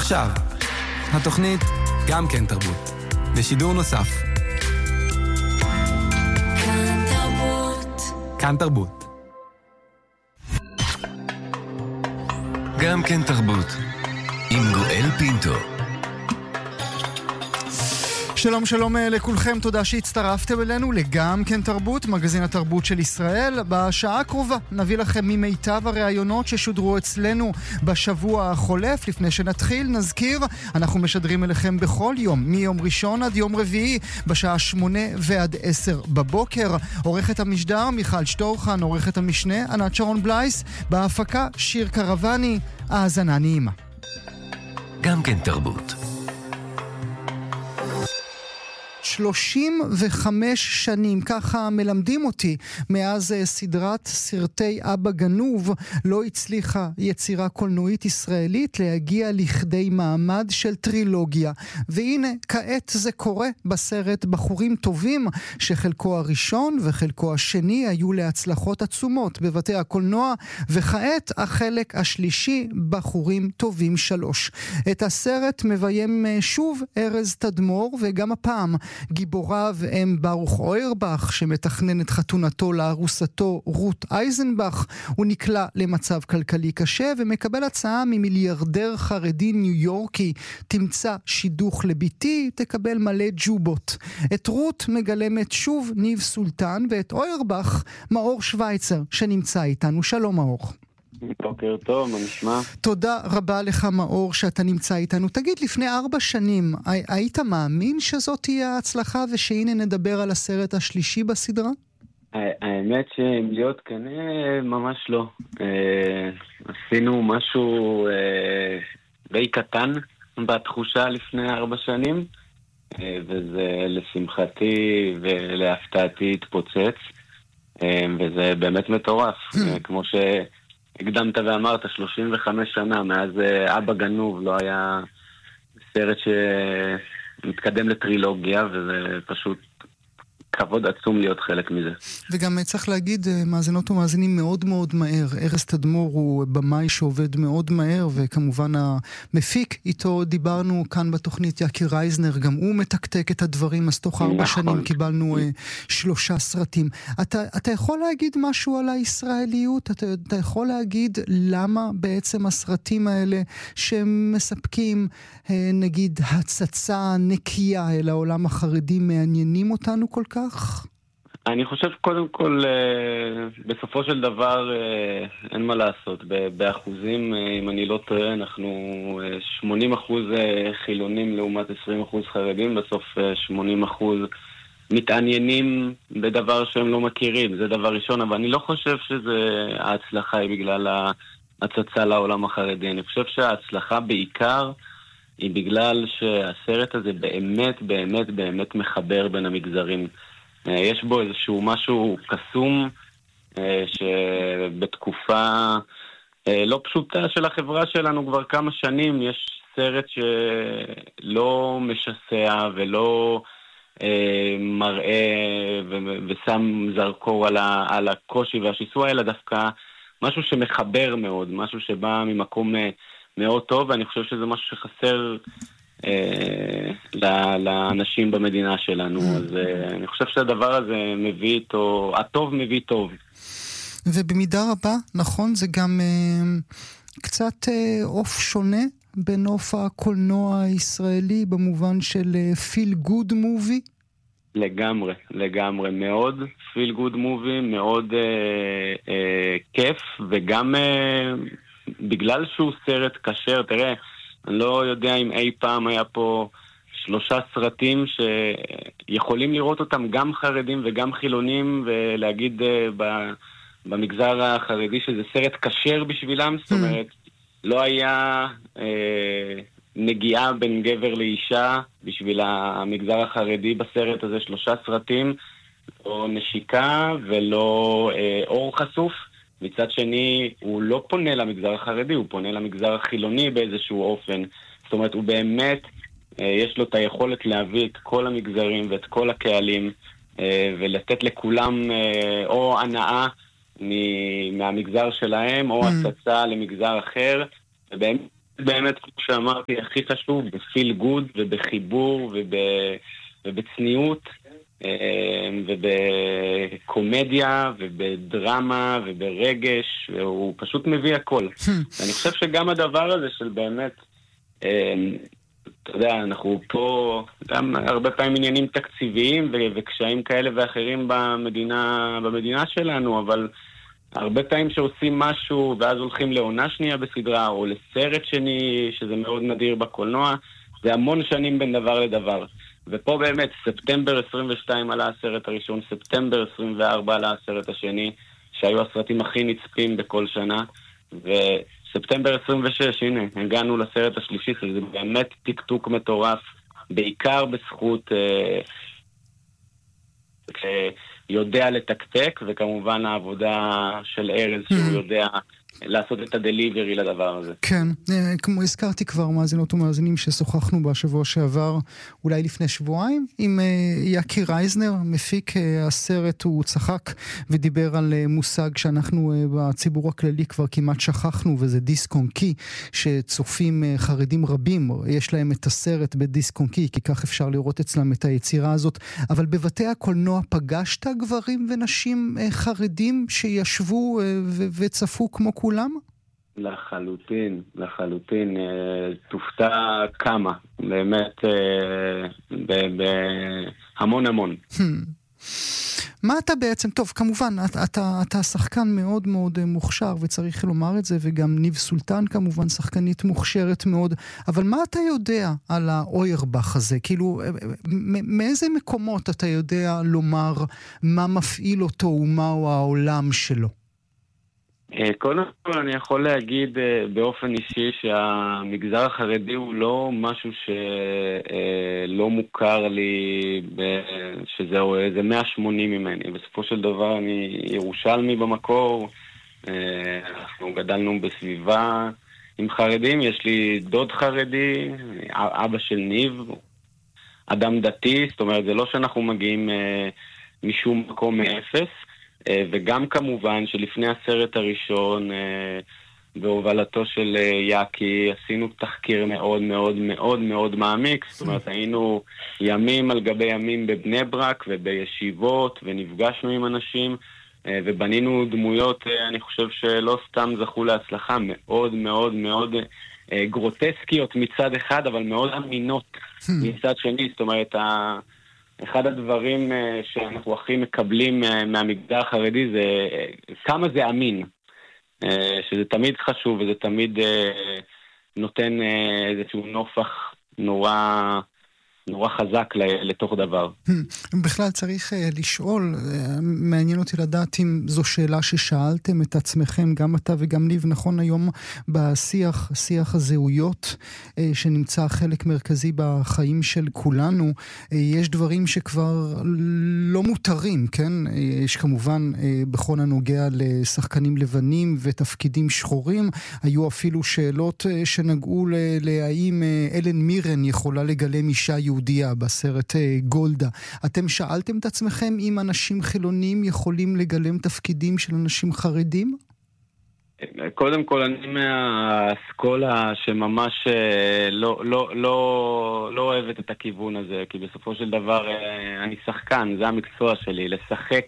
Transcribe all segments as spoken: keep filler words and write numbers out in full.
עכשיו, התוכנית גם כן תרבות, בשידור נוסף. כאן תרבות. כאן תרבות. גם כן תרבות, עם גואל פינטו. שלום שלום לכולכם, תודה שהצטרפתם אלינו לגם כן תרבות, מגזין התרבות של ישראל. בשעה הקרובה נביא לכם ממיטב הראיונות ששודרו אצלנו בשבוע החולף. לפני שנתחיל נזכיר, אנחנו משדרים אליכם בכל יום, מיום ראשון עד יום רביעי, בשעה שמונה ועד עשר בבוקר. עורכת המשדר מיכל שטורחן, עורכת המשנה ענת שרון בלייס, בהפקה שיר קרבני. האזנה נעימה. גם כן תרבות. שלושים וחמש שנים, ככה מלמדים אותי, מאז סדרת סרטי אבא גנוב, לא הצליחה יצירה קולנועית ישראלית להגיע לכדי מעמד של טרילוגיה. והנה, כעת זה קורה בסרט בחורים טובים, שחלקו הראשון וחלקו השני היו להצלחות עצומות בבתי הקולנוע, וכעת החלק השלישי, בחורים טובים שלוש. את הסרט מביים שוב ארז תדמור, וגם הפעם גיבוריו הם ברוך אוירבך, שמתכנן את חתונתו לארוסתו רות אייזנבך. הוא נקלע למצב כלכלי קשה ומקבל הצעה ממיליארדר חרדי ניו יורקי: תמצא שידוך לביתי, תקבל מלא ג'ובות. את רות מגלמת שוב ניב סולטן, ואת אוירבך מאור שוויצר, שנמצא איתנו. שלום מאור. בוקר טוב, מה נשמע? תודה רבה לך מאור שאתה נמצא איתנו. תגיד, לפני ארבע שנים, היית מאמין שזאת תהיה ההצלחה ושהנה נדבר על הסרט השלישי בסדרה? האמת שאם להיות כאן, ממש לא. עשינו משהו די קטן בתחושה לפני ארבע שנים, וזה לשמחתי ולהפתעתי התפוצץ, וזה באמת מטורף. כמו ש... הקדמת ואמרת, שלושים וחמש שנה, מאז אבא גנוב לא היה סרט שמתקדם לטרילוגיה, וזה פשוט כבוד עצום להיות חלק מזה. וגם צריך להגיד, מאזינות ומאזינים, מאוד מאוד מהר. ארז תדמור הוא במאי שעובד מאוד מהר, וכמובן המפיק איתו דיברנו כאן בתוכנית, יקי רייזנר, גם הוא מתקתק את הדברים, אז תוך ארבע נכון. שנים קיבלנו אה, שלושה סרטים. אתה, אתה יכול להגיד משהו על הישראליות? אתה, אתה יכול להגיד למה בעצם הסרטים האלה שהם מספקים, אה, נגיד, הצצה נקייה אל העולם החרדי, מעניינים אותנו כל כך? אני חושב קודם כל, בסופו של דבר אין מה לעשות. באחוזים, אם אני לא טועה, אנחנו שמונים אחוז חילונים לעומת עשרים אחוז חרדים, בסוף שמונים אחוז מתעניינים בדבר שהם לא מכירים. זה דבר ראשון, אבל אני לא חושב שזה ההצלחה היא בגלל ההצצה לעולם החרדי. אני חושב שההצלחה בעיקר היא בגלל שהסרט הזה באמת באמת באמת מחבר בין המגזרים. יש בו איזשהו משהו קסום שבתקופה לא פשוטה של החברה שלנו כבר כמה שנים יש סרט שלא משסע ולא מראה ושם זרקור על הקושי והשיסוע, אלא דווקא משהו שמחבר מאוד, משהו שבא ממקום מאוד טוב, ואני חושב שזה משהו שחסר לאנשים במדינה שלנו. אז אני חושב שהדבר הזה מביא איתו, הטוב מביא טוב. ובמידה רבה, נכון, זה גם קצת אוף שונה בנוף הקולנוע הישראלי, במובן של פיל גוד מובי? לגמרי, לגמרי. מאוד פיל גוד מובי, מאוד אה, אה, כיף, וגם אה, בגלל שהוא סרט קשר. תראה, אני לא יודע אם אי פעם היה פה שלושה סרטים שיכולים לראות אותם גם חרדים וגם חילונים, ולהגיד uh, במגזר החרדי שזה סרט קשר בשבילם. זאת אומרת, לא היה uh, נגיעה בין גבר לאישה בשביל המגזר החרדי בסרט הזה. שלושה סרטים, לא נשיקה ולא uh, אור חשוף. מצד שני, הוא לא פונה למגזר החרדי, הוא פונה למגזר החילוני באיזשהו אופן. זאת אומרת, הוא באמת, יש לו את היכולת להביא את כל המגזרים ואת כל הקהלים, ולתת לכולם או הנאה מהמגזר שלהם, או הצצה למגזר אחר. ובאמת באמת, כמו שאמרתי, הכי חשוב, בפיל גוד ובחיבור וב... ובצניעות ובקומדיה ובדרמה וברגש, והוא פשוט מביא הכל. אני חושב שגם הדבר הזה של באמת, אתה יודע, אנחנו פה גם הרבה פעמים עניינים תקציביים וקשיים כאלה ואחרים במדינה, במדינה שלנו, אבל הרבה פעמים שעושים משהו ואז הולכים לעונה שנייה בסדרה או לסרט שני, שזה מאוד נדיר בקולנוע, זה המון שנים בין דבר לדבר. ופה באמת, ספטמבר עשרים ושתיים עלה הסרט הראשון, ספטמבר עשרים וארבע עלה הסרט השני, שהיו הסרטים הכי נצפים בכל שנה, וספטמבר עשרים ושש, הנה, הגענו לסרט השלישי, זה באמת טיקטוק מטורף, בעיקר בזכות אה, יודע לתקתק, וכמובן העבודה של ארז, שהוא יודע לעשות את הדליברי לדבר הזה. כן, כמו הזכרתי כבר מאזינות ומאזינים ששוחחנו בשבוע שעבר, אולי לפני שבועיים, עם יקי רייזנר, מפיק הסרט, הוא צחק ודיבר על מושג שאנחנו בציבור הכללי כבר כמעט שכחנו, וזה דיסק און קי, שצופים חרדים רבים, יש להם את הסרט בדיסק און קי, כי כך אפשר לראות אצלם את היצירה הזאת, אבל בבתי הקולנוע פגשת גברים ונשים חרדים שישבו וצפו כמו כולם? לחלוטין, לחלוטין. תופתע כמה, באמת, בהמון המון. מה אתה בעצם, טוב, כמובן, אתה, אתה שחקן מאוד מאוד מוכשר, וצריך לומר את זה, וגם ניב סולטן כמובן שחקנית מוכשרת מאוד, אבל מה אתה יודע על האוירבך הזה? כאילו, מאיזה מקומות אתה יודע לומר מה מפעיל אותו ומהו העולם שלו? קודם כל אני יכול להגיד באופן אישי שהמגזר החרדי הוא לא משהו שלא מוכר לי, שזהו איזה מאה ושמונים ממני. בסופו של דבר אני ירושלמי במקור, אנחנו גדלנו בסביבה עם חרדים, יש לי דוד חרדי, אבא של ניב, אדם דתי, זאת אומרת זה לא שאנחנו מגיעים משום מקום מאפס, וגם כמובן שלפני הסרט הראשון בהובלתו של יקי עשינו תחקיר מאוד מאוד מאוד מאוד מעמיק, זאת אומרת היינו ימים על גבי ימים בבני ברק ובישיבות ונפגשנו עם אנשים ובנינו דמויות, אני חושב שלא סתם זכו להצלחה, מאוד מאוד מאוד גרוטסקיות מצד אחד אבל מאוד אמינות מצד שני, זאת אומרת ה... אחד הדברים שאנחנו הכי מקבלים מהמגזר החרדי זה כמה זה אמין, שזה תמיד חשוב וזה תמיד נותן איזשהו נופח נורא, נורא חזק לתוך דבר. בכלל צריך לשאול, מעניין אותי לדעת אם זו שאלה ששאלתם את עצמכם, גם אתה וגם ניב, נכון היום בשיח, שיח הזהויות, שנמצא חלק מרכזי בחיים של כולנו, יש דברים שכבר לא מותרים, כן? יש כמובן בכל הנוגע לשחקנים לבנים ותפקידים שחורים, היו אפילו שאלות שנגעו להאם אלן מירן יכולה לגלם אישה יהודיה בסרט גולדה. אתם שאלתם את עצמכם אם אנשים חילונים יכולים לגלם תפקידים של אנשים חרדים? קודם כל אני מהאסכולה שממש לא, לא, לא, לא אוהבת את הכיוון הזה, כי בסופו של דבר אני שחקן, זה המקצוע שלי, לשחק,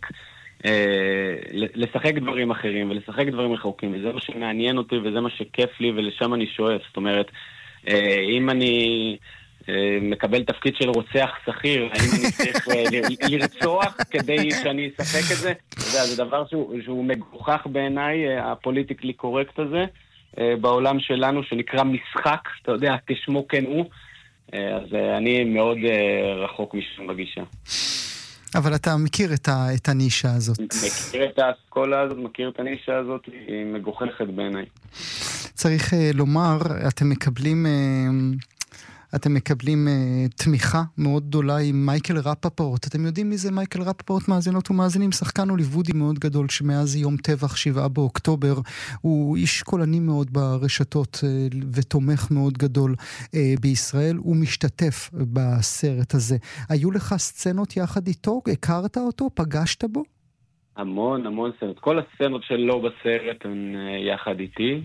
לשחק דברים אחרים ולשחק דברים רחוקים, וזה מה שמעניין אותי וזה מה שכיף לי ולשם אני שואף. זאת אומרת, אם אני מקבל תפקיד של רוצח שכיר, האם אני צריך לרצוח כדי שאני אשחק את זה? זה דבר שהוא, שהוא מגוחך בעיניי, הפוליטיקלי קורקט הזה, בעולם שלנו שנקרא משחק, אתה יודע, כשמו כן הוא, אז אני מאוד רחוק משם בגישה. אבל אתה מכיר את, ה, את הנישה הזאת. מכיר את האסכולה הזאת, מכיר את הנישה הזאת, היא מגוחכת בעיניי. צריך לומר, אתם מקבלים... אתם מקבלים uh, תמיכה מאוד גדולה עם מייקל רפפורט. אתם יודעים מי זה מייקל רפפורט, מאזינות ומאזינים? שחקן הוליוודי מאוד גדול שמאז יום טבח שבעה באוקטובר הוא איש קולני מאוד ברשתות uh, ותומך מאוד גדול uh, בישראל. הוא משתתף בסרט הזה. היו לך סצנות יחד איתו? הכרת אותו? פגשת בו? המון, המון סצנות. כל הסצנות שלו בסרט הן יחד איתי.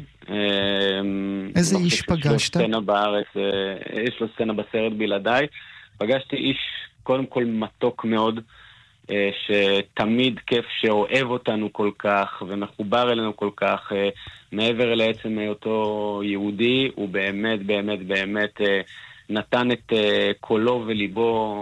איזה איש פגשת? יש לו סצנה בארץ, יש לו סצנה בסרט בלעדיי. פגשתי איש, קודם כל מתוק מאוד, שתמיד כיף, שאוהב אותנו כל כך ומחובר אלינו כל כך, מעבר לעצם אותו יהודי, הוא באמת, באמת, באמת נתן את קולו וליבו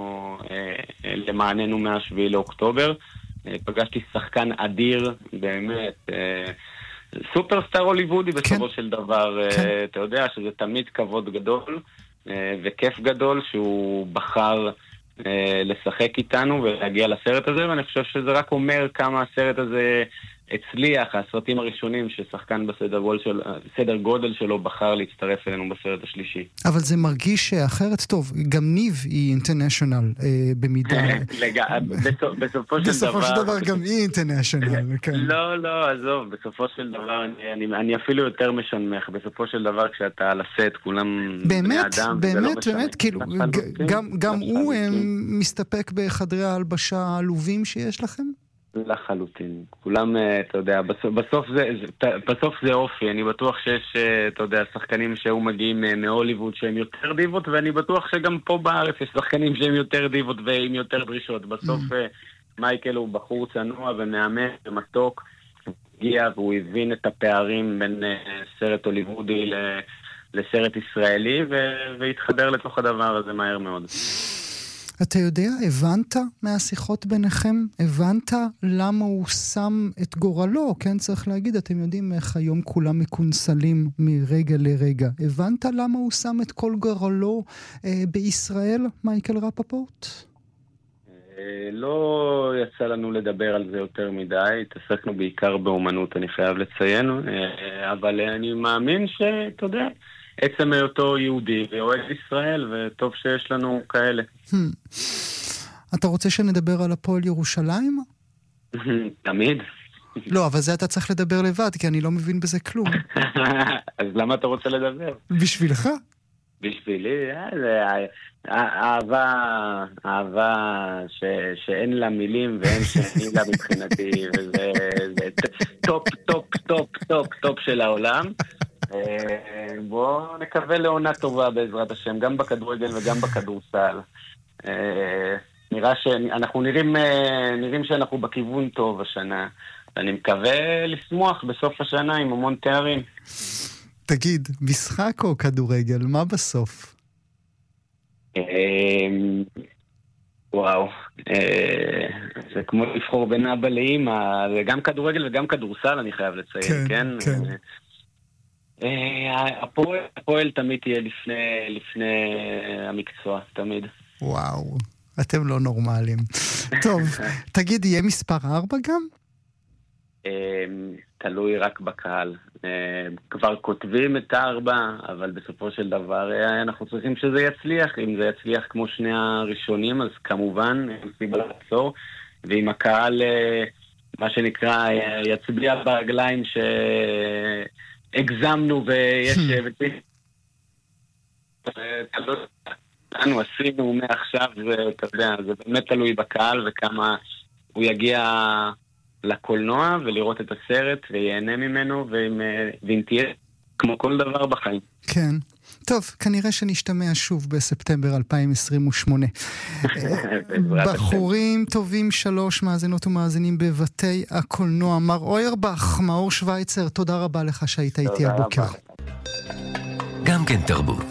למעננו מהשביעי לאוקטובר. פגשתי שחקן אדיר, באמת, סופרסטאר הוליוודי בסופו של דבר, אתה יודע שזה תמיד כבוד גדול וכיף גדול שהוא בחר לשחק איתנו ולהגיע לסרט הזה, ואני חושב שזה רק אומר כמה הסרט הזה הצליח, הסרטים הראשונים ששחקן בסדר גודל, של, סדר גודל שלו בחר להצטרף אלינו בסרט השלישי. אבל זה מרגיש אחרת טוב, גם ניב היא אינטרנשיונל אה, במידה... בסופ, בסופו של בסופו דבר... של דבר גם היא אינטרנשיונל, כן. לא, לא, עזוב, בסופו של דבר אני, אני, אני אפילו יותר משנמך, בסופו של דבר כשאתה על הסט, כולם באמת, אדם, באמת, לא באמת, כאילו, גם, גם הוא מסתפק בחדרי ההלבשה העלובים שיש לכם? לחלוטין. כולם, אתה יודע, בסוף, בסוף זה, בסוף זה אופי. אני בטוח שיש, אתה יודע, שחקנים שהיו מגיעים מהוליווד שהם יותר דיבות, ואני בטוח שגם פה בארץ יש שחקנים שהם יותר דיבות ועם יותר דרישות. בסוף מייקל הוא בחור צנוע ומאמן ומתוק. הוא הגיע והוא הבין את הפערים בין סרט הוליוודי לסרט ישראלי, והתחבר לתוך הדבר הזה מהר מאוד. אתה יודע, הבנת מהשיחות ביניכם? הבנת למה הוא שם את גורלו? כן, צריך להגיד, אתם יודעים איך היום כולם מקונסלים מרגע לרגע. הבנת למה הוא שם את כל גורלו אה, בישראל, מייקל רפפורט? אה, לא יצא לנו לדבר על זה יותר מדי. התעסקנו בעיקר באומנות, אני חייב לציין. אה, אבל אני מאמין שאתה יודע... עצם היותו יהודי ואוהב ישראל, וטוב שיש לנו כאלה. אתה רוצה שנדבר על הפועל ירושלים? תמיד. לא, אבל זה אתה צריך לדבר לבד, כי אני לא מבין בזה כלום. אז למה אתה רוצה לדבר? בשבילך? בשבילי, אהבה, אהבה שאין לה מילים ואין שאין לה מבחינתי, וזה טופ, טופ, טופ, טופ, טופ של העולם. בואו נקווה לעונה טובה בעזרת השם, גם בכדורגל וגם בכדורסל. נראה שאנחנו נראים, נראים שאנחנו בכיוון טוב השנה, ואני מקווה לשמוח בסוף השנה עם המון תארים. תגיד, משחק או כדורגל? מה בסוף? וואו, זה כמו לבחור בין אבא לאמא, זה גם כדורגל וגם כדורסל, אני חייב לציין, כן? כן. הפועל, הפועל תמיד תהיה לפני, לפני המקצוע, תמיד. וואו, אתם לא נורמליים. טוב, תגיד, יהיה מספר ארבע גם? תלוי רק בקהל. כבר כותבים את הארבע, אבל בסופו של דבר אנחנו צריכים שזה יצליח. אם זה יצליח כמו שני הראשונים, אז כמובן, אין סיבה לעצור. ואם הקהל, מה שנקרא, יצביע ברגליים ש... הגזמנו ויש... אנו עשינו מעכשיו, ואתה יודע, זה באמת תלוי בקהל וכמה הוא יגיע לקולנוע ולראות את הסרט ויהנה ממנו, ואם תהיה כמו כל דבר בחיים. כן. טוב, כנראה שנשתמע שוב בספטמבר אלפיים עשרים ושמונה. בחורים טובים שלוש, מאזינות ומאזינים בבתי הקולנוע. מר אוירבך, מאור שוויצר, תודה רבה לך שהיית איתי הבוקר. גם כן תרבות.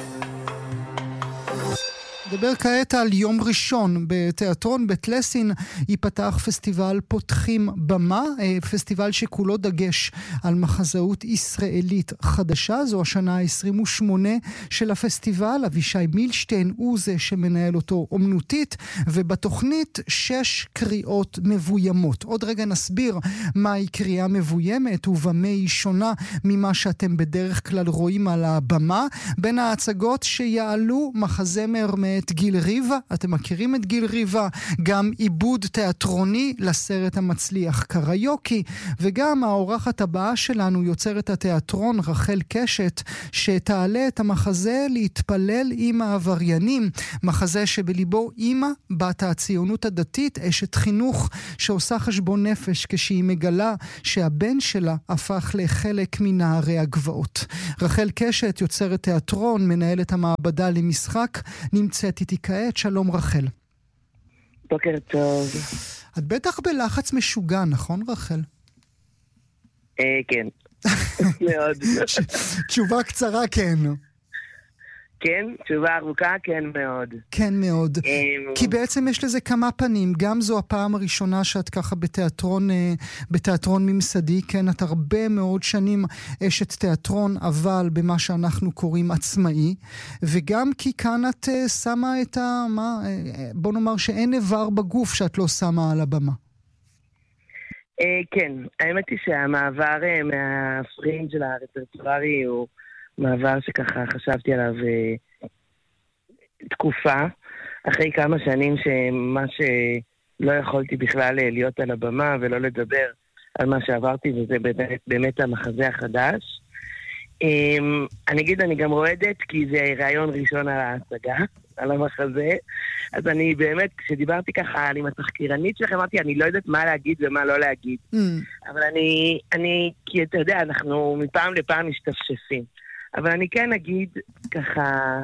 נדבר כעת על יום ראשון בתיאטרון בית לסין ייפתח פסטיבל פותחים במה, פסטיבל שכולו דגש על מחזאות ישראלית חדשה. זו השנה ה-עשרים ושמונה של הפסטיבל. אבישי מילשטיין הוא זה שמנהל אותו אומנותית, ובתוכנית שש קריאות מבוימות. עוד רגע נסביר מהי קריאה מבוימת ובמה היא שונה ממה שאתם בדרך כלל רואים על הבמה. בין ההצגות שיעלו מחזמר מ את גיל ריבה, אתם מכירים את גיל ריבה, גם עיבוד תיאטרוני לסרט המצליח קריוקי, וגם האורחת הבאה שלנו יוצרת התיאטרון רחל קשת, שתעלה את המחזה להתפלל עם העבריינים, מחזה שבליבו אימא, בת הציונות הדתית, אשת חינוך שעושה חשבון נפש כשהיא מגלה שהבן שלה הפך לחלק מנערי הגבעות. רחל קשת, יוצרת תיאטרון, מנהלת המעבדה למשחק, נמצאת איתי כעת. שלום רחל. בוקר טוב. את בטח בלחץ משוגע, נכון רחל? אה, כן. מאוד. תשובה קצרה כן. כן, תשובה ארוכה, כן מאוד. כן מאוד. כי בעצם יש לזה כמה פנים. גם זו הפעם הראשונה שאת ככה בתיאטרון, בתיאטרון ממסדי. כן, את הרבה מאוד שנים אשת תיאטרון, אבל במה שאנחנו קוראים עצמאי. וגם כי כאן את שמה את ה... מה, בוא נאמר שאין איבר בגוף שאת לא שמה על הבמה. כן, האמת היא שהמעבר מהפרינג' לרפרטוארי הוא מעבר שככה חשבתי עליו אה, תקופה, אחרי כמה שנים שממש לא יכולתי בכלל להיות על הבמה ולא לדבר על מה שעברתי, וזה באמת, באמת המחזה החדש. אה, אני אגיד, אני גם רועדת כי זה רעיון ראשון על ההצגה, על המחזה, אז אני באמת, כשדיברתי ככה עם התחקירנית שלכם, אמרתי, אני לא יודעת מה להגיד ומה לא להגיד. Mm. אבל אני, אני, כי אתה יודע, אנחנו מפעם לפעם משתפשפים. אבל אני כן אגיד ככה,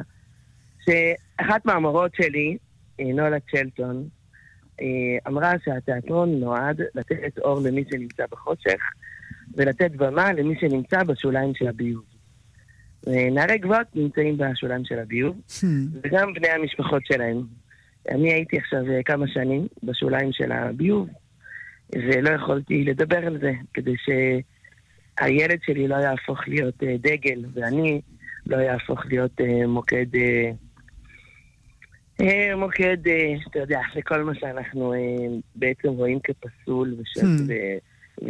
שאחת מהמורות שלי, נולה צ'לטון, אמרה שהתיאטרון נועד לתת אור למי שנמצא בחושך, ולתת במה למי שנמצא בשוליים של הביוב. נערי גבעות נמצאים בשוליים של הביוב, וגם בני המשפחות שלהם. אני הייתי עכשיו כמה שנים בשוליים של הביוב, ולא יכולתי לדבר על זה, כדי ש... הילד שלי לא יהפוך להיות uh, דגל, ואני לא יהפוך להיות uh, מוקד, uh, uh, מוקד, uh, אתה יודע, לכל מה שאנחנו uh, בעצם רואים כפסול ושת, hmm.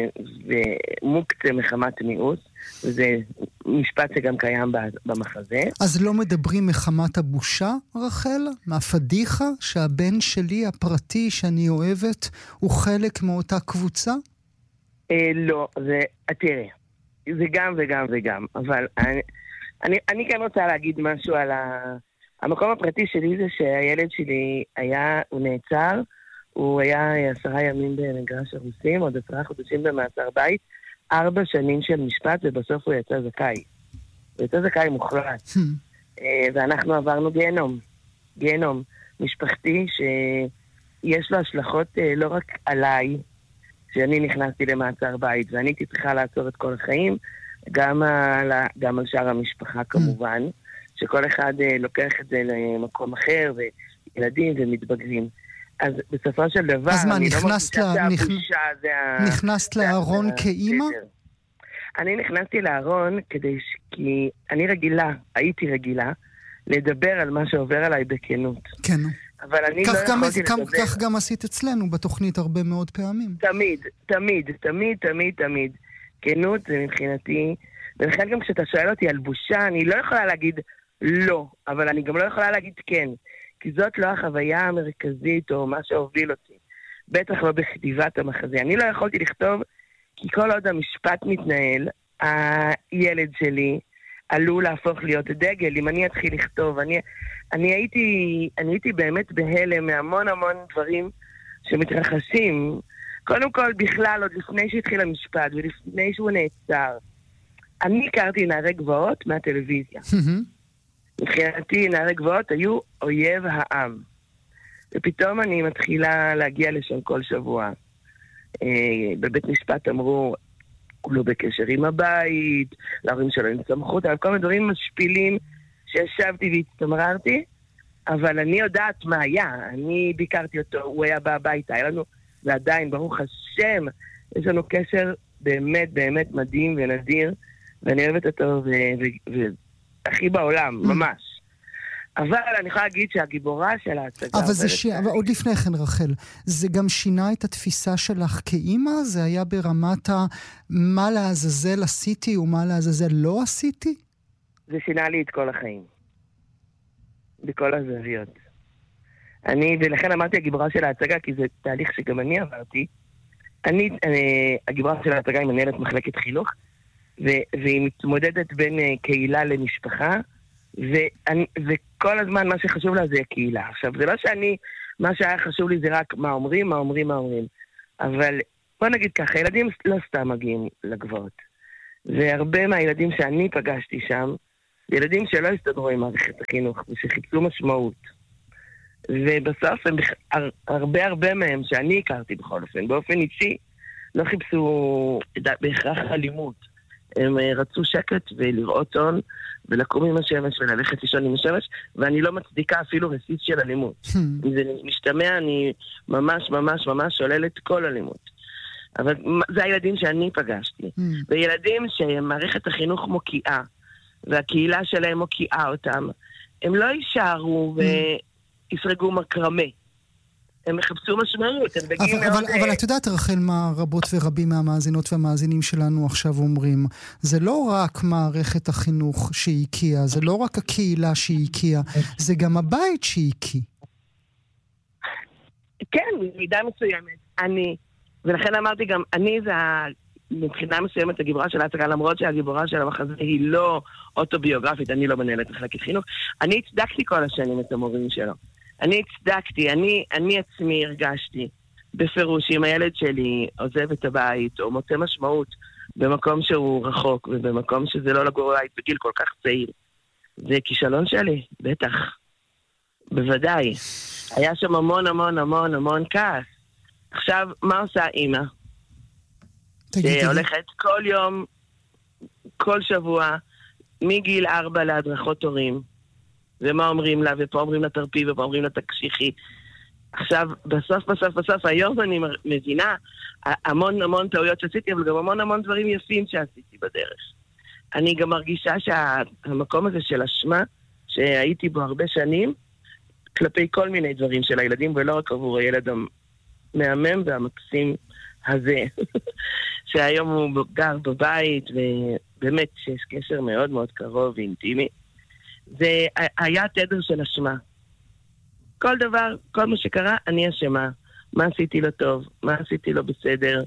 ומוקצה מחמת מיעוט, וזה משפט שגם קיים במחזה. אז לא מדברים מחמת הבושה, רחל? מהפדיחה שהבן שלי הפרטי שאני אוהבת הוא חלק מאותה קבוצה? אה, לא, זה, תראה, זה גם וגם וגם, אבל אני, אני, אני כן רוצה להגיד משהו על ה... המקום הפרטי שלי זה שהילד שלי היה, הוא נעצר, הוא היה עשרה ימים במגרש הרוסים, עוד עשרה חודשים במעצר בית, ארבע שנים של משפט, ובסוף הוא יצא זכאי. הוא יצא זכאי מוחלט. אה, ואנחנו עברנו גיהנום, גיהנום משפחתי שיש לו השלכות אה, לא רק עליי, שאני נכנסתי למעצר בית, ואני הייתי צריכה לעצור את כל החיים, גם על, גם על שאר המשפחה כמובן, שכל אחד לוקח את זה למקום אחר, וילדים ומתבגרים. אז בסופו של דבר, אז מה, אני נכנסת לא לה, מרגישה נכ... שהבושה זה ה... נכנסת לארון כאימא? אני נכנסתי לארון כדי ש... כי אני רגילה, הייתי רגילה, לדבר על מה שעובר עליי בכנות. כן. אבל אני לא יכולתי לדבר. כך גם עשית אצלנו בתוכנית הרבה מאוד פעמים. תמיד, תמיד, תמיד, תמיד, תמיד. כנות זה מבחינתי, ולכן גם כשאתה שואל אותי על בושה, אני לא יכולה להגיד לא, אבל אני גם לא יכולה להגיד כן, כי זאת לא החוויה המרכזית או מה שהוביל אותי. בטח לא בכתיבת המחזה. אני לא יכולתי לכתוב, כי כל עוד המשפט מתנהל, הילד שלי עלול להפוך להיות דגל. אם אני אתחיל לכתוב, אני, אני הייתי, אני הייתי באמת בהלם מהמון המון דברים שמתרחשים. קודם כל, בכלל, עוד לפני שהתחיל המשפט ולפני שהוא נעצר, אני הכרתי נערי גבעות מהטלוויזיה. מבחינתי, נערי גבעות היו אויב העם. ופתאום אני מתחילה להגיע לשם כל שבוע. בבית משפט אמרו, הוא לא בקשר עם הבית, להורים שלו עם סמכות, אבל כל מיני דברים משפילים שישבתי והצטמררתי, אבל אני יודעת מה היה. אני ביקרתי אותו, הוא היה בא הביתה, היה לנו, ועדיין, ברוך השם, יש לנו קשר באמת באמת מדהים ונדיר, ואני אוהבת אותו, והכי בעולם, ממש. אבל אני יכולה להגיד שהגיבורה של ההצגה... אבל זה ש... אבל עוד לפני כן, רחל, זה גם שינה את התפיסה שלך כאימא? זה היה ברמת ה... מה לעזאזל עשיתי ומה לעזאזל לא עשיתי? זה שינה לי את כל החיים. בכל הזוויות. אני, ולכן אמרתי הגיבורה של ההצגה, כי זה תהליך שגם אני עברתי. אני, אני הגיבורה של ההצגה היא מנהלת מחלקת חינוך, ו- והיא מתמודדת בין uh, קהילה למשפחה, ואני, וכל הזמן מה שחשוב לה זה הקהילה. עכשיו, זה לא שאני, מה שהיה חשוב לי זה רק מה אומרים, מה אומרים, מה אומרים. אבל בוא נגיד ככה, ילדים לא סתם מגיעים לגבוהות. והרבה מהילדים שאני פגשתי שם, ילדים שלא הסתדרו עם מערכת החינוך, ושחיפשו משמעות. ובסוף הם, הרבה הרבה מהם שאני הכרתי בכל אופן, באופן אישי, לא חיפשו בהכרח אלימות. הם רצו שקט ולראות הון, ולקום עם השמש וללכת לישון עם השמש, ואני לא מצדיקה אפילו רסיס של אלימות. אם זה משתמע, אני ממש ממש ממש שוללת כל אלימות. אבל זה הילדים שאני פגשתי. וילדים שמערכת החינוך מוקיעה, והקהילה שלהם מוקיעה אותם, הם לא יישארו ויפרגו מקרמה. הם מחפשו משמעות, הם בגיל אבל, מאוד... אבל, אבל את יודעת, רחל, מה רבות ורבים מהמאזינות והמאזינים שלנו עכשיו אומרים, זה לא רק מערכת החינוך שהיא, זה לא רק הקהילה שהיא, זה גם הבית שהיא. כן, במידה מסוימת. אני, ולכן אמרתי גם, אני זה מבחינה מסוימת הגיבורה של ההצגה, למרות שהגיבורה של המחזה היא לא אוטוביוגרפית, אני לא מנהלת מחלקת חינוך, אני הצדקתי כל השנים את המורים שלו. אני הצדקתי, אני, אני עצמי הרגשתי בפירוש אם הילד שלי עוזב את הבית או מוצא משמעות במקום שהוא רחוק ובמקום שזה לא לגור בית בגיל כל כך צעיר. זה כישלון שלי, בטח. בוודאי. היה שם המון המון המון המון כעס. עכשיו, מה עושה אימא? שהולכת כל יום, כל שבוע, מגיל ארבע להדרכות הורים. ומה אומרים לה, ופה אומרים לה תרפי, ופה אומרים לה תקשיחי. עכשיו, בסוף, בסוף, בסוף, היום אני מבינה המון המון טעויות שעשיתי, אבל גם המון המון דברים יפים שעשיתי בדרך. אני גם מרגישה שהמקום הזה של אשמה, שהייתי בו הרבה שנים, כלפי כל מיני דברים של הילדים, ולא רק עבור הילד המהמם והמקסים הזה, שהיום הוא גר בבית, ובאמת שיש קשר מאוד מאוד קרוב ואינטימי. זה היה תדר של אשמה. כל דבר, כל מה שקרה, אני אשמה. מה עשיתי לא טוב, מה עשיתי לא בסדר.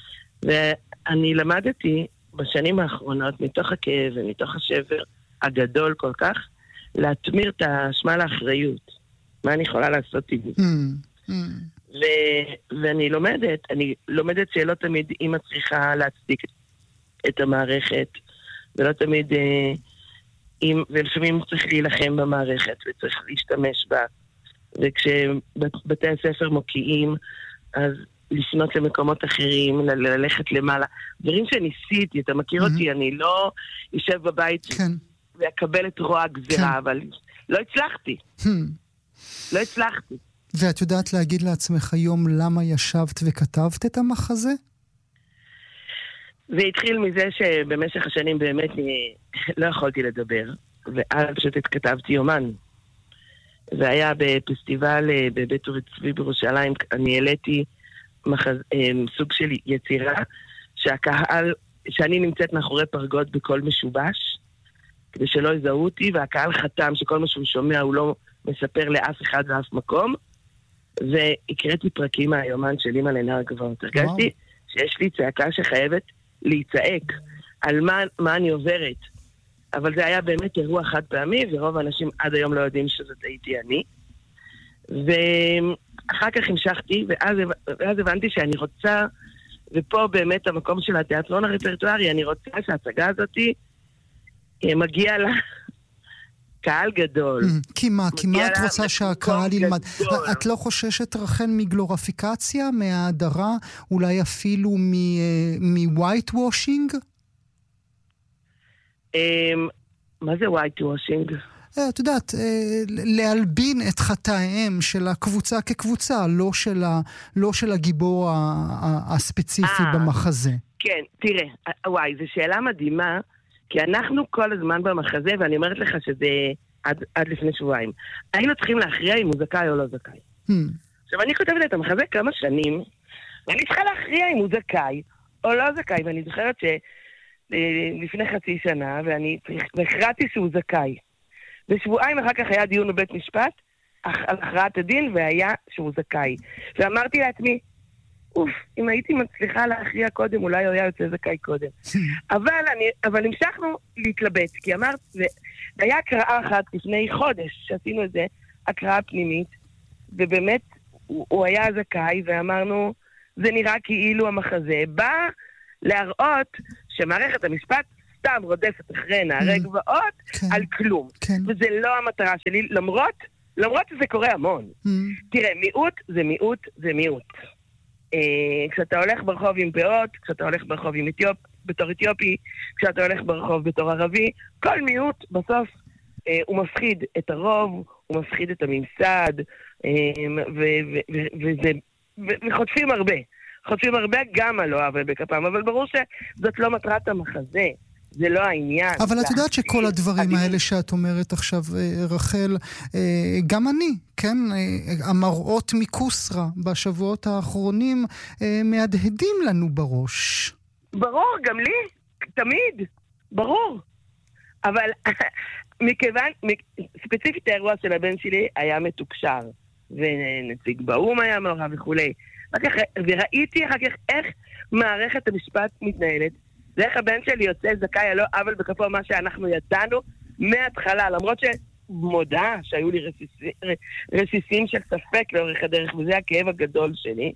ואני למדתי בשנים האחרונות, מתוך הכאב ומתוך השבר הגדול כל כך, להתמיר את האשמה לאחריות. מה אני יכולה לעשות עם זה? Mm, mm. ו- ואני לומדת, אני לומדת שלא תמיד אמא צריכה להצדיק את המערכת, ולא תמיד... Uh, עם, ולפעמים צריך להילחם במערכת וצריך להשתמש בה, וכשבתי הספר מוקיעים אז לפנות למקומות אחרים, ל- ללכת למעלה, דברים שניסיתי, אתה מכיר mm-hmm. אותי, אני לא יושב בבית כן. ואקבל את רוע הגזירה, כן. אבל לא הצלחתי hmm. לא הצלחתי. ואת יודעת להגיד לעצמך היום למה ישבת וכתבת את המחזה? זה התחיל מזה שבמשך השנים באמת לא יכולתי לדבר, ואז פשוט התכתבתי יומן. זה היה בפסטיבל בבית אורי צבי בירושלים, אני העליתי מחז... סוג של יצירה, שהקהל, שאני נמצאת מאחורי פרגות בכל משובש, כדי שלא יזהו אותי, והקהל חתם שכל מה שהוא שומע הוא לא מספר לאף אחד ואף מקום, והקראתי פרקים מהיומן של אמא לנער גבעות. הרגשתי שיש לי צעקה שחייבת להיצעק על מה, מה אני עוברת. אבל זה היה באמת אירוע חד פעמי, ורוב האנשים עד היום לא יודעים שזאת הייתי אני. ואחר כך המשכתי, ואז, ואז הבנתי שאני רוצה, ופה באמת המקום של התיאטרון הרפרטוארי, אני רוצה שההצגה הזאת מגיע לה קהל גדול. כי מה? כי מה את רוצה שהקהל ילמד? את לא חוששת רחל מגלוריפיקציה, מההדרה, אולי אפילו מווייט וושינג? מה זה ווייט וושינג? את יודעת, להלבין את חטאיהם של הקבוצה כקבוצה, לא של, ה, לא של הגיבור הספציפי 아, במחזה. כן, תראה, וואי, זו שאלה מדהימה, כי אנחנו כל הזמן במחזה, ואני אומרת לך שזה עד, עד לפני שבועיים, היינו צריכים להכריע אם הוא זכאי או לא זכאי. Hmm. עכשיו, אני כותבת את המחזה כמה שנים, ואני צריכה להכריע אם הוא זכאי או לא זכאי, ואני זוכרת שלפני חצי שנה, ואני הכרעתי שהוא זכאי. ושבועיים אחר כך היה דיון בבית משפט, על הכרעת הדין, והיה שהוא זכאי. ואמרתי לעצמי, אוף, אם הייתי מצליחה להכריע קודם, אולי הוא היה יוצא זכאי קודם. אבל, אני, אבל המשכנו להתלבט, כי אמרת, והיה הקראה אחת לפני חודש, שעשינו את זה, הקראה פנימית, ובאמת הוא, הוא היה זכאי, ואמרנו, זה נראה כאילו המחזה בא להראות שמערכת המשפט סתם רודפת אחרי נערי גבעות כן. על כלום. כן. וזה לא המטרה שלי, למרות, למרות שזה קורה המון. Mm. תראה, מיעוט זה מיעוט זה מיעוט. אה, כשאתה הולך ברחוב עם פאות, כשאתה הולך ברחוב עם אתיופ, בתור אתיופי, כשאתה הולך ברחוב בתור ערבי, כל מיעוט בסוף אה, הוא מפחיד את הרוב, הוא מפחיד את הממסד, אה, ו- ו- ו- וזה, ו- וחוטפים הרבה. חוטפים הרבה גם על לא עוול בכפם, אבל ברור שזאת לא מטרת המחזה. זה לא העניין. אבל את יודעת שכל הדברים האלה שאת אומרת עכשיו, רחל, גם אני, כן, המראות מקוסרה בשבועות האחרונים מהדהדים לנו בראש. ברור, גם לי, תמיד, ברור. אבל מכיוון, ספציפית האירוע של הבן שלי היה מתוקשר, ונציג באום היה מעורב וכולי. וראיתי אחר כך איך מערכת המשפט מתנהלת, ואיך הבן שלי יוצא זכאי על לא עוול בכפו מה שאנחנו ידענו מההתחלה, למרות שמודע שהיו לי רסיסים, רסיסים של ספק לאורך הדרך, וזה הכאב הגדול שלי,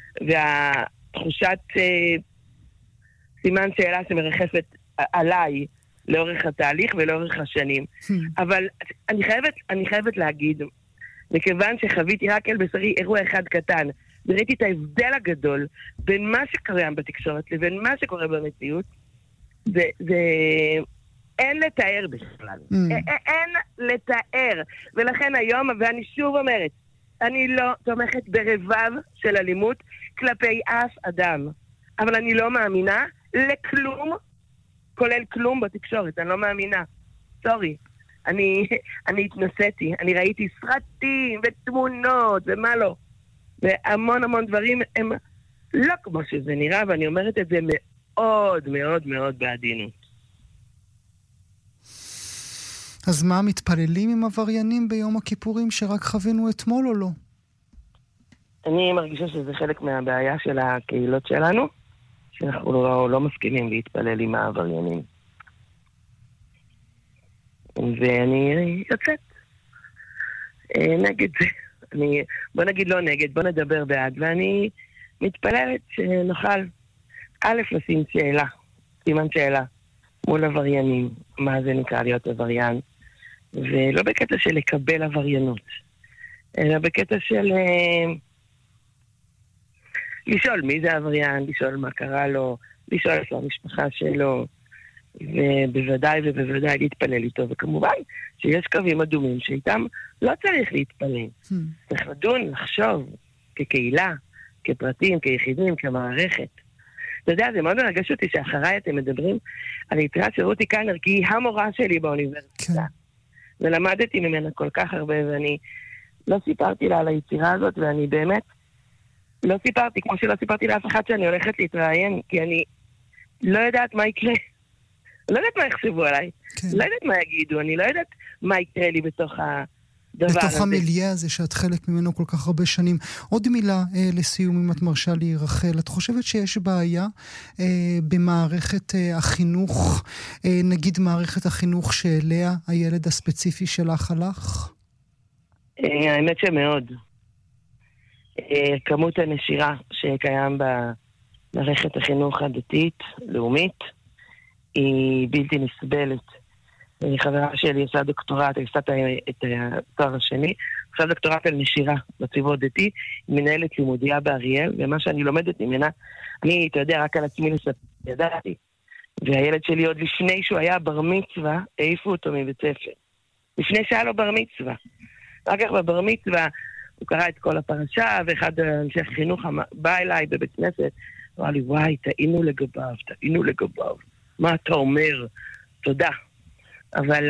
והתחושת אה, סימן שאלה שמרחפת עליי לאורך התהליך ולאורך השנים. אבל אני חייבת, אני חייבת להגיד, מכיוון שחוויתי רק אל בשרי אירוע אחד קטן, וראיתי את ההבדל הגדול בין מה שקורה בתקשורת לבין מה שקורה במציאות, זה, זה אין לתאר בכלל. Mm. א- אין לתאר. ולכן היום, ואני שוב אומרת, אני לא תומכת ברבב של אלימות כלפי אף אדם. אבל אני לא מאמינה לכלום, כולל כלום בתקשורת. אני לא מאמינה. סורי. אני, אני התנסיתי. אני ראיתי סרטים ותמונות ומה לא. והמון המון דברים הם לא כמו שזה נראה, ואני אומרת את זה מאוד מאוד מאוד בעדינות. אז מה, מתפללים עם עבריינים ביום הכיפורים שרק חווינו אתמול או לא? אני מרגישה שזה חלק מהבעיה של הקהילות שלנו, שאנחנו לא, לא מסכימים להתפלל עם העבריינים. ואני יוצאת נגד זה. אני, בוא נגיד לא נגד, בוא נדבר בעד, ואני מתפללת שנוכל א' לשים שאלה, סימן שאלה, מול עבריינים, מה זה נקרא להיות עבריין, ולא בקטע של לקבל עבריינות, אלא בקטע של אה, לשאול מי זה עבריין, לשאול מה קרה לו, לשאול את המשפחה שלו, ובוודאי ובוודאי להתפלל איתו, וכמובן שיש קווים אדומים שאיתם לא צריך להתפלל. Hmm. צריך לדון, לחשוב, כקהילה, כפרטים, כיחידים, כמערכת. אתה יודע, זה מאוד מרגש אותי שאחריי אתם מדברים על יצירת של רותי קלנר, כי היא המורה שלי באוניברסיטה. Okay. ולמדתי ממנה כל כך הרבה, ואני לא סיפרתי לה על היצירה הזאת, ואני באמת לא סיפרתי, כמו שלא סיפרתי לאף אחד שאני הולכת להתראיין, כי אני לא יודעת מה יקרה. לא יודעת מה יחשבו עליי. כן. לא יודעת מה יגידו, אני לא יודעת מה יקרה לי בתוך הדבר הזה. בתוך המיליה הזה שאת חלק ממנו כל כך הרבה שנים. עוד מילה אה, לסיום, אם את מרשה לי, רחל. את חושבת שיש בעיה אה, במערכת אה, החינוך, אה, נגיד מערכת החינוך שאליה הילד הספציפי שלך הלך? אה, האמת שמאוד. אה, כמות הנשירה שקיים במערכת החינוך הדתית, לאומית, היא בלתי נסבלת. חברה שלי עושה דוקטורט, היא עושה את התואר השני, עושה דוקטורט על נשירה בציבור דתי, היא מנהלת לימודיה באריאל, ומה שאני לומדת ממנה, אני, אתה יודע, רק על עצמי לספר, ידעתי. והילד שלי עוד לפני שהוא היה בר מצווה, העיפו אותו מבית ספר. לפני שהיה לו בר מצווה. רק כך בבר מצווה, הוא קרא את כל הפרשה, ואחד אנשי החינוך בא אליי בבית כנסת, הוא אמר לי, וואי, טעינו לגביו, טעינו לגביו. מה אתה אומר? תודה. אבל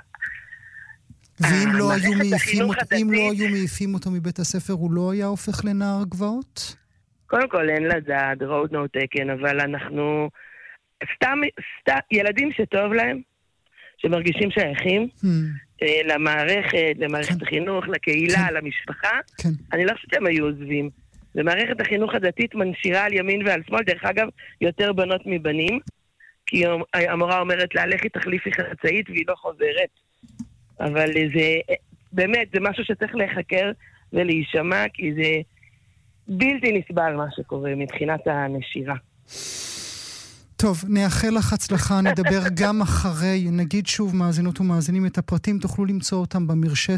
ואם לא היו מעיפים אותו, אם לא היו מעיפים אותו מבית הספר, הוא לא היה הופך לנער גבעות? קודם כל, אין לדעת, road no taken, אבל אנחנו סתם, סתם, ילדים שטוב להם, שמרגישים שייכים, למערכת, למערכת כן. החינוך, לקהילה, כן. למשפחה, כן. אני לא חושבת שהם היו עוזבים. ומערכת החינוך הדתית מנשירה על ימין ועל שמאל, דרך אגב, יותר בנות מבנים, כי המורה אומרת לה, לכי תחליפי חצאית והיא לא חוזרת. אבל זה, באמת, זה משהו שצריך להיחקר ולהישמע, כי זה בלתי נסבל מה שקורה מבחינת הנשירה. טוב, נאחל לך הצלחה, נדבר גם אחרי, נגיד שוב מאזינות ומאזינים את הפרטים, תוכלו למצוא אותם במרשת